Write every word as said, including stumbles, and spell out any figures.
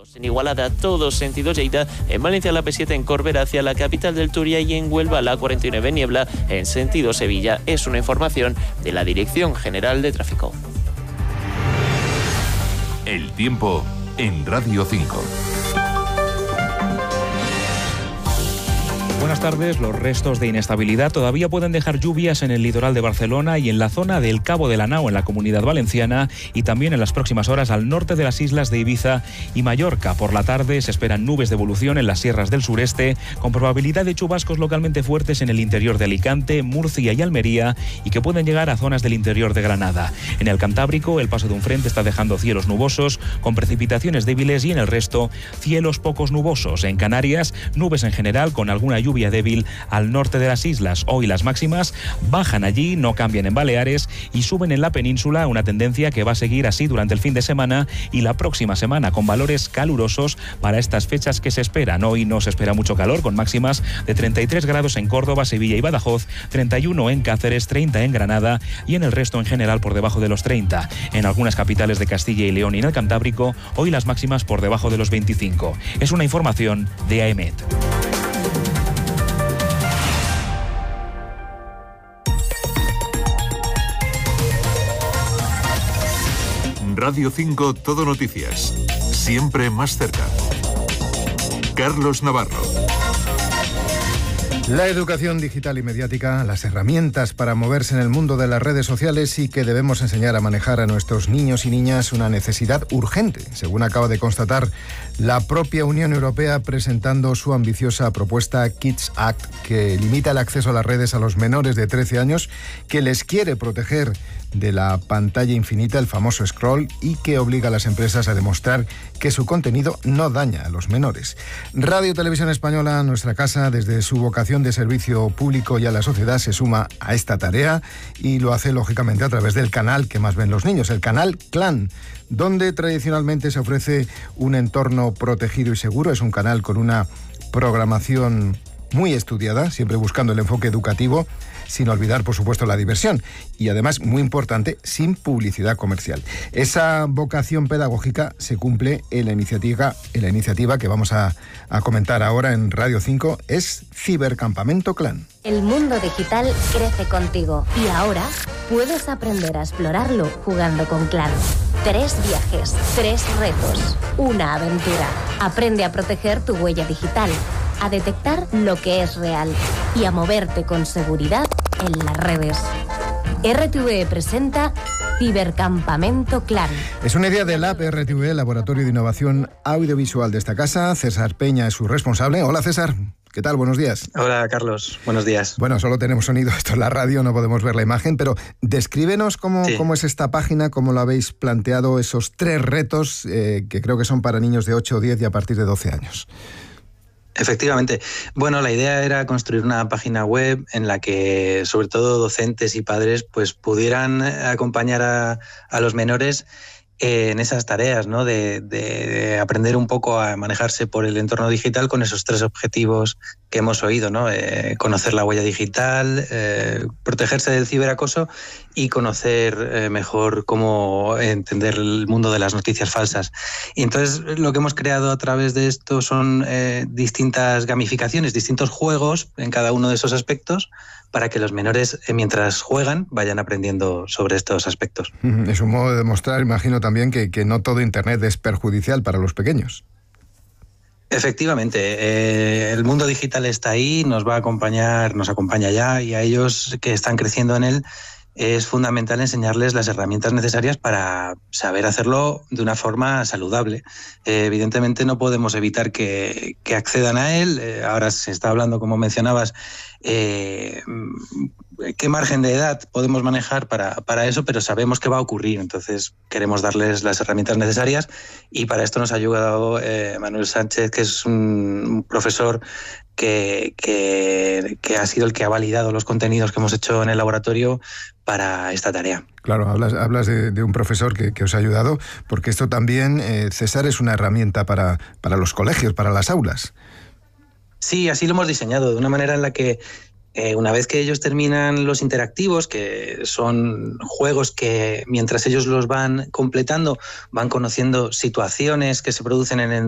En Igualada, todos sentidos Lleida, en Valencia la P siete en Corbera hacia la capital del Turia y en Huelva la cuarenta y nueve Niebla en sentido Sevilla. Es una información de la Dirección General de Tráfico. El tiempo en Radio cinco. Buenas tardes. Los restos de inestabilidad todavía pueden dejar lluvias en el litoral de Barcelona y en la zona del Cabo de la Nao en la Comunidad Valenciana y también en las próximas horas al norte de las islas de Ibiza y Mallorca. Por la tarde se esperan nubes de evolución en las sierras del sureste con probabilidad de chubascos localmente fuertes en el interior de Alicante, Murcia y Almería y que pueden llegar a zonas del interior de Granada. En el Cantábrico el paso de un frente está dejando cielos nubosos con precipitaciones débiles y en el resto cielos pocos nubosos. En Canarias nubes en general con alguna lluvia lluvia débil al norte de las islas. Hoy las máximas bajan allí, no cambian en Baleares y suben en la península, una tendencia que va a seguir así durante el fin de semana y la próxima semana con valores calurosos para estas fechas que se esperan. Hoy no se espera mucho calor con máximas de treinta y tres grados en Córdoba, Sevilla y Badajoz, treinta y uno en Cáceres, treinta en Granada y en el resto en general por debajo de los treinta. En algunas capitales de Castilla y León y en el Cantábrico, hoy las máximas por debajo de los veinticinco. Es una información de AEMET. Radio cinco Todo Noticias. Siempre más cerca. Carlos Navarro. La educación digital y mediática, las herramientas para moverse en el mundo de las redes sociales y que debemos enseñar a manejar a nuestros niños y niñas, una necesidad urgente, según acaba de constatar la propia Unión Europea presentando su ambiciosa propuesta Kids Act, que limita el acceso a las redes a los menores de trece años, que les quiere proteger de la pantalla infinita, el famoso scroll, y que obliga a las empresas a demostrar que su contenido no daña a los menores. Radio Televisión Española, nuestra casa, desde su vocación de servicio público y a la sociedad, se suma a esta tarea y lo hace lógicamente a través del canal que más ven los niños, el canal Clan, donde tradicionalmente se ofrece un entorno protegido y seguro. Es un canal con una programación muy estudiada, siempre buscando el enfoque educativo, sin olvidar, por supuesto, la diversión y, además, muy importante, sin publicidad comercial. Esa vocación pedagógica se cumple en la iniciativa, en la iniciativa que vamos a, a comentar ahora en Radio cinco, es Cibercampamento Clan. El mundo digital crece contigo y ahora puedes aprender a explorarlo jugando con Clan. Tres viajes, tres retos, una aventura. Aprende a proteger tu huella digital, a detectar lo que es real y a moverte con seguridad en las redes. R T V presenta Cibercampamento Clan. Es una idea del Lab R T V, Laboratorio de Innovación Audiovisual de esta casa. César Peña es su responsable. Hola, César. ¿Qué tal? Buenos días. Hola, Carlos. Buenos días. Bueno, solo tenemos sonido, esto es la radio, no podemos ver la imagen, pero descríbenos cómo, sí. cómo es esta página, cómo lo habéis planteado, esos tres retos eh, que creo que son para niños de ocho, diez y a partir de doce años. Efectivamente. Bueno, la idea era construir una página web en la que, sobre todo, docentes y padres pues pudieran acompañar a, a los menores en esas tareas, ¿no? De, de, de aprender un poco a manejarse por el entorno digital con esos tres objetivos que hemos oído, ¿no? Eh, conocer la huella digital, eh, protegerse del ciberacoso y conocer eh, mejor cómo entender el mundo de las noticias falsas. Y entonces lo que hemos creado a través de esto son eh, distintas gamificaciones, distintos juegos en cada uno de esos aspectos, para que los menores, mientras juegan, vayan aprendiendo sobre estos aspectos. Es un modo de demostrar, imagino también, que, que no todo Internet es perjudicial para los pequeños. Efectivamente, eh, el mundo digital está ahí, nos va a acompañar, nos acompaña ya, y a ellos que están creciendo en él es fundamental enseñarles las herramientas necesarias para saber hacerlo de una forma saludable. Eh, evidentemente no podemos evitar que, que accedan a él. Eh, ahora se está hablando, como mencionabas, eh, qué margen de edad podemos manejar para, para eso, pero sabemos que va a ocurrir. Entonces queremos darles las herramientas necesarias y para esto nos ha ayudado eh, Manuel Sánchez, que es un, un profesor Que, que, que ha sido el que ha validado los contenidos que hemos hecho en el laboratorio para esta tarea. Claro, hablas, hablas de, de un profesor que, que os ha ayudado, porque esto también, eh, César, es una herramienta para, para los colegios, para las aulas. Sí, así lo hemos diseñado, de una manera en la que eh, una vez que ellos terminan los interactivos, que son juegos que mientras ellos los van completando, van conociendo situaciones que se producen en el